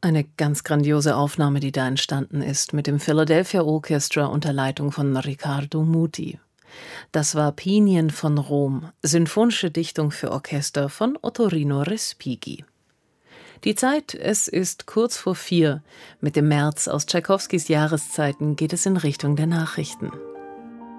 Eine ganz grandiose Aufnahme, die da entstanden ist, mit dem Philadelphia Orchestra unter Leitung von Riccardo Muti. Das war Pinien von Rom, sinfonische Dichtung für Orchester von Ottorino Respighi. Die Zeit, es ist kurz vor 4. Mit dem März aus Tschaikowskis Jahreszeiten geht es in Richtung der Nachrichten.